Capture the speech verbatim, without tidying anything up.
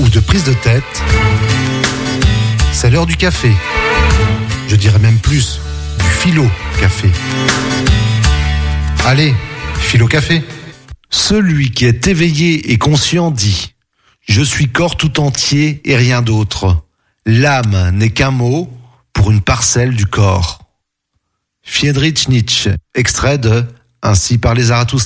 ou de prise de tête, c'est l'heure du café. Je dirais même plus, du philo-café. Allez, philo-café. Celui qui est éveillé et conscient dit « Je suis corps tout entier et rien d'autre. L'âme n'est qu'un mot pour une parcelle du corps. » Friedrich Nietzsche, extrait de « Ainsi parlait Zarathustra ».